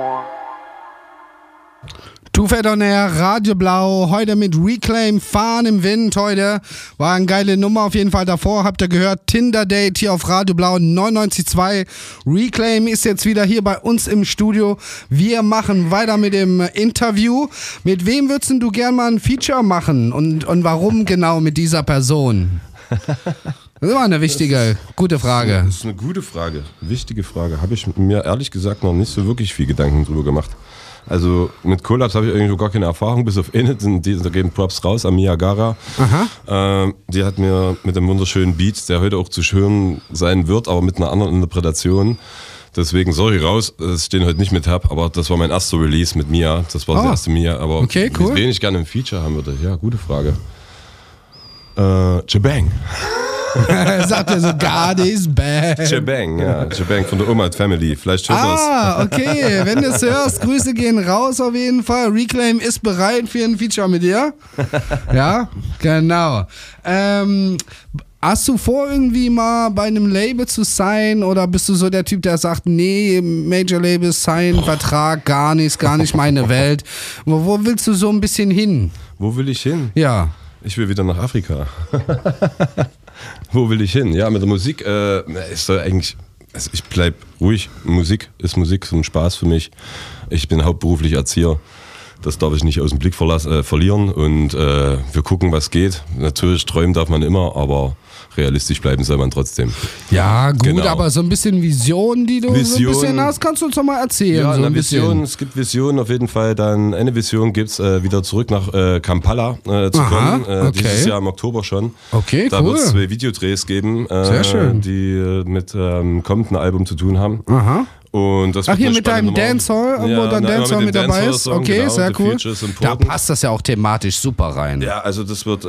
Two Fat on Air, Radio Blau, heute mit Reclaim, Fahren im Wind heute. War eine geile Nummer auf jeden Fall. Davor habt ihr gehört, Tinder Date hier auf Radio Blau 99.2. Reclaim ist jetzt wieder hier bei uns im Studio. Wir machen weiter mit dem Interview. Mit wem würdest du gern mal ein Feature machen und warum genau mit dieser Person? Das ist immer eine wichtige, gute Frage. Das ist eine gute Frage, wichtige Frage. Habe ich mir ehrlich gesagt noch nicht so wirklich viel Gedanken drüber gemacht. Also mit Collabs habe ich irgendwie gar keine Erfahrung, bis auf eine, da geben Props raus an Mia Gara. Die hat mir mit einem wunderschönen Beat, der heute auch zu hören sein wird, aber mit einer anderen Interpretation. Deswegen, sorry raus, dass ich den heute nicht mit habe, aber das war mein erster Release mit Mia. Das war das erste Mia, aber okay, cool. Mit wen ich gerne ein Feature haben würde. Ja, gute Frage. Jabang. Sagt er so, God is bad. Jabang, ja. Jabang von der Umad Family. Vielleicht hört er es. Okay. Wenn du es hörst, Grüße gehen raus auf jeden Fall. Reclaim ist bereit für ein Feature mit dir. Ja, genau. Hast du vor, irgendwie mal bei einem Label zu sein oder bist du so der Typ, der sagt, nee, Major Label, Sign, Vertrag, gar nicht meine Welt. Wo willst du so ein bisschen hin? Wo will ich hin? Ja. Ich will wieder nach Afrika. Wo will ich hin? Ja, mit der Musik ist da eigentlich, also ich bleib ruhig. Musik ist Musik, so ein Spaß für mich. Ich bin hauptberuflich Erzieher. Das darf ich nicht aus dem Blick verlieren und wir gucken, was geht. Natürlich träumen darf man immer, aber realistisch bleiben soll man trotzdem. Ja, gut, genau. Aber so ein bisschen Vision, die du so ein bisschen hast, kannst du uns doch mal erzählen. Ja, so ein Vision, es gibt Visionen auf jeden Fall. Dann eine Vision gibt es wieder zurück nach Kampala zu kommen. Okay. Dieses Jahr im Oktober schon. Okay, da cool. wird es 2 Videodrehs geben, Sehr schön. die mit kommenden Album zu tun haben. Aha. Und das Ach, hier mit deinem Nummer. Dancehall, wo dein Dancehall mit dabei ist? Okay, genau, sehr cool. Da passt passt das ja auch thematisch super rein. Ja, also das wird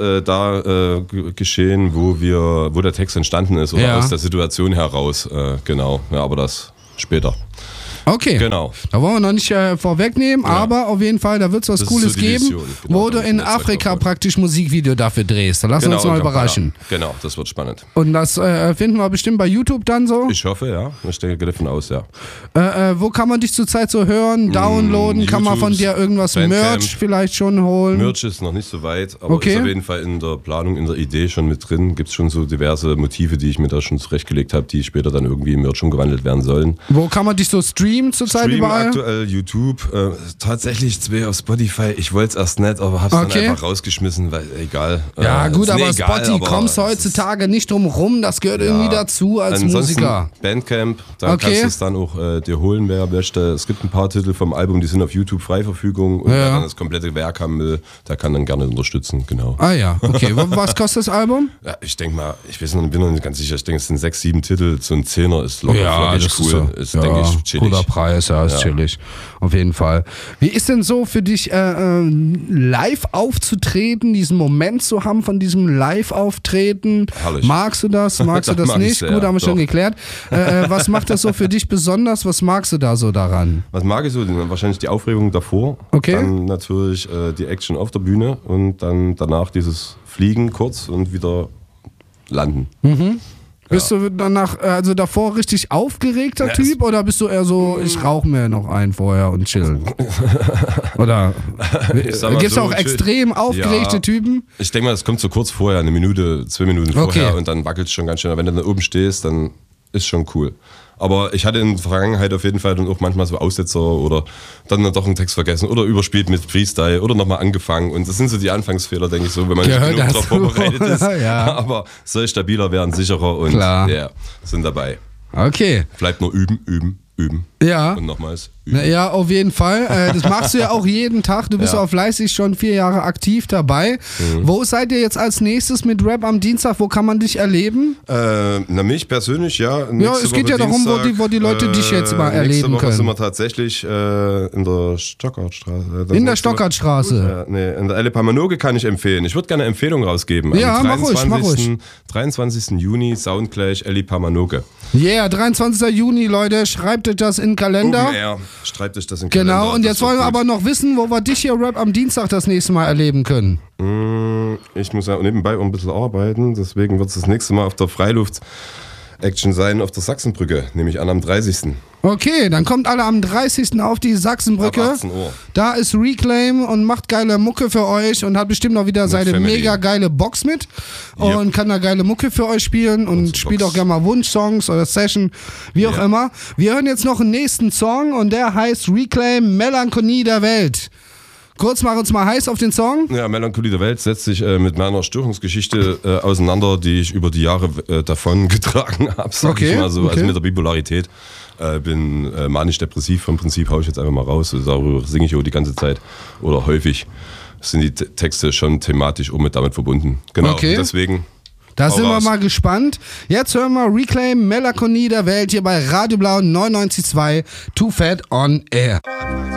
geschehen, wo der Text entstanden ist oder aus der Situation heraus. Genau, ja, aber das später. Okay, genau. Da wollen wir noch nicht vorwegnehmen, aber auf jeden Fall, da wird es was Cooles geben, Vision, genau, wo du in Afrika praktisch Musikvideo dafür drehst. Da lassen wir uns mal überraschen. Genau, das wird spannend. Und das finden wir bestimmt bei YouTube dann so? Ich hoffe, ja. Ich denke davon aus, ja. Wo kann man dich zurzeit so hören, downloaden? Kann man von dir irgendwas Bandcamp. Merch vielleicht schon holen? Merch ist noch nicht so weit, aber ist auf jeden Fall in der Planung, in der Idee schon mit drin. Gibt es schon so diverse Motive, die ich mir da schon zurechtgelegt habe, die später dann irgendwie in Merch umgewandelt werden sollen. Wo kann man dich so streamen zurzeit überall? Aktuell YouTube, tatsächlich 2 auf Spotify. Ich wollte es erst nicht, aber hab's dann einfach rausgeschmissen, weil egal. Ja gut, aber egal, Spotify kommst heutzutage nicht drum rum, das gehört irgendwie dazu als Musiker. Bandcamp, da kannst du es dann auch dir holen, wer möchte. Es gibt ein paar Titel vom Album, die sind auf YouTube frei Verfügung und wer dann das komplette Werk haben will, der kann dann gerne unterstützen, genau. Ah ja, okay. Was kostet das Album? Ja, ich denke mal, bin noch nicht ganz sicher, ich denke es sind 6, 7 Titel, so ein 10er ist locker, das cool, ist denke ich chillig. Cooler Preis, ist chillig, auf jeden Fall. Wie ist denn so für dich live aufzutreten, diesen Moment zu haben von diesem Live-Auftreten? Herrlich. Magst du das? Magst du das nicht? Gut, haben wir schon geklärt. Was macht das so für dich besonders? Was magst du da so daran? Was mag ich so? Wahrscheinlich die Aufregung davor. Okay. Dann natürlich die Action auf der Bühne und dann danach dieses Fliegen kurz und wieder landen. Mhm. Bist du danach, also davor richtig aufgeregter Typ oder bist du eher so, ich rauche mir noch einen vorher und chillen? Oder gibt es so, auch extrem aufgeregte Typen? Ich denke mal, das kommt so kurz vorher, 1 Minute, 2 Minuten vorher und dann wackelt es schon ganz schön. Aber wenn du da oben stehst, dann ist schon cool. Aber ich hatte in der Vergangenheit auf jeden Fall dann auch manchmal so Aussetzer oder dann doch einen Text vergessen oder überspielt mit Freestyle oder nochmal angefangen. Und das sind so die Anfangsfehler, denke ich so, wenn man nicht genug darauf vorbereitet ist. Aber soll stabiler werden, sicherer und sind dabei. Okay. Bleibt nur üben. Ja. Und nochmals üben. Ja, auf jeden Fall. Das machst du ja auch jeden Tag. Du bist auch fleißig schon 4 Jahre aktiv dabei. Wo seid ihr jetzt als nächstes mit Rap am Dienstag? Wo kann man dich erleben? Mich persönlich, ja. Es geht ja darum, wo die Leute dich jetzt mal erleben können. Sind wir tatsächlich in der Stockartstraße. In der Stockartstraße? In der Elle Pamanoke kann ich empfehlen. Ich würde gerne eine Empfehlung rausgeben. Ja, am mach ruhig. 23. Juni, Soundclash, Elle Pamanoke. Yeah, 23. Juni, Leute, schreibt euch das in den Kalender. Schreibt euch das in den Kalender. Genau, und jetzt wollen wir aber noch wissen, wo wir dich hier Rap am Dienstag das nächste Mal erleben können. Ich muss ja nebenbei auch ein bisschen arbeiten, deswegen wird es das nächste Mal auf der Freiluft-Action sein, auf der Sachsenbrücke, nämlich am 30. Okay, dann kommt alle am 30. auf die Sachsenbrücke. Ab 18 Uhr. Da ist Reclaim und macht geile Mucke für euch und hat bestimmt auch wieder seine Family. mega geile Box mit und kann da geile Mucke für euch spielen und spielt Box. auch gerne mal Wunschsongs oder Session, wie auch immer. Wir hören jetzt noch einen nächsten Song und der heißt Reclaim, Melancholie der Welt. Kurz mach uns mal heiß auf den Song. Ja, Melancholie der Welt setzt sich mit meiner Störungsgeschichte auseinander, die ich über die Jahre davon getragen habe, sag ich mal so. Also mit der Bipolarität. Bin manisch-depressiv, vom Prinzip hau ich jetzt einfach mal raus. Also darüber singe ich auch die ganze Zeit oder häufig. Sind die Texte schon thematisch auch mit damit verbunden. Genau, Okay. deswegen. Da sind wir raus. mal gespannt. Jetzt hören wir Reclaim, Melancholie der Welt hier bei Radio Blau 99.2, Too Fat on Air.